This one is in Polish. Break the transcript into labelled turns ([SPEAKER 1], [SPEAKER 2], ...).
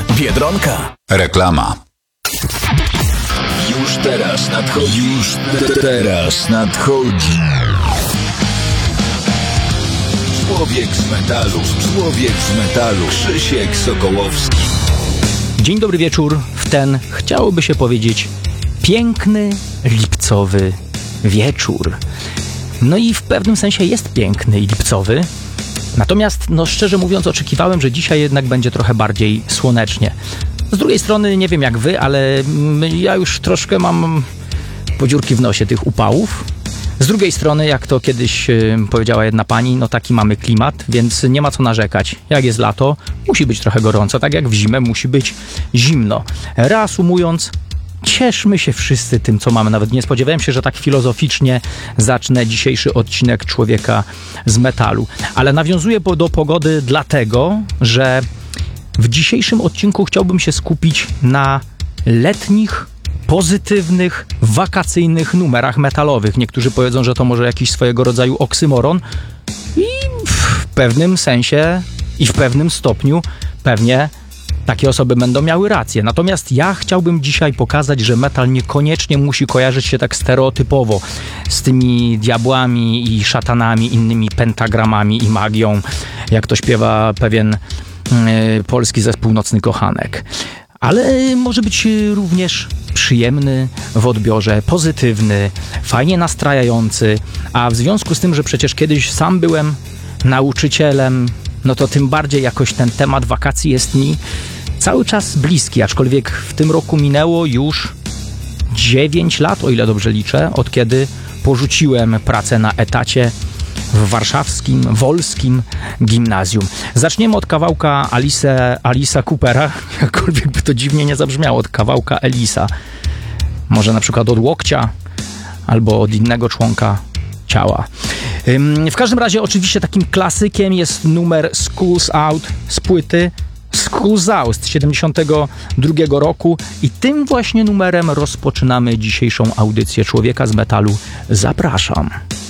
[SPEAKER 1] Biedronka.
[SPEAKER 2] Reklama.
[SPEAKER 1] Już teraz nadchodzi. Człowiek z metalu. Krzysiek Sokołowski.
[SPEAKER 3] Dzień dobry wieczór. W ten, chciałoby się powiedzieć, piękny, lipcowy wieczór. No i w pewnym sensie jest piękny i lipcowy. Natomiast, szczerze mówiąc, oczekiwałem, że dzisiaj jednak będzie trochę bardziej słonecznie. Z drugiej strony, nie wiem jak wy, ale ja już troszkę mam podziurki w nosie tych upałów. Z drugiej strony, jak to kiedyś powiedziała jedna pani, taki mamy klimat, więc nie ma co narzekać. Jak jest lato, musi być trochę gorąco, tak jak w zimę musi być zimno. Reasumując, cieszmy się wszyscy tym, co mamy. Nawet nie spodziewałem się, że tak filozoficznie zacznę dzisiejszy odcinek Człowieka z metalu. Ale nawiązuję do pogody dlatego, że w dzisiejszym odcinku chciałbym się skupić na letnich, pozytywnych, wakacyjnych numerach metalowych. Niektórzy powiedzą, że to może jakiś swojego rodzaju oksymoron i w pewnym sensie i w pewnym stopniu pewnie takie osoby będą miały rację. Natomiast ja chciałbym dzisiaj pokazać, że metal niekoniecznie musi kojarzyć się tak stereotypowo z tymi diabłami i szatanami, innymi pentagramami i magią, jak to śpiewa pewien polski zespół Nocny Kochanek. Ale może być również przyjemny w odbiorze, pozytywny, fajnie nastrajający, a w związku z tym, że przecież kiedyś sam byłem nauczycielem, to tym bardziej jakoś ten temat wakacji jest mi cały czas bliski, aczkolwiek w tym roku minęło już 9 lat, o ile dobrze liczę, od kiedy porzuciłem pracę na etacie w warszawskim, wolskim gimnazjum. Zaczniemy od kawałka Alice'a Coopera, jakkolwiek by to dziwnie nie zabrzmiało, od kawałka Elisa. Może na przykład od łokcia, albo od innego członka ciała. W każdym razie oczywiście takim klasykiem jest numer Schools Out z płyty Schools Out z 72 roku i tym właśnie numerem rozpoczynamy dzisiejszą audycję Człowieka z metalu. Zapraszam.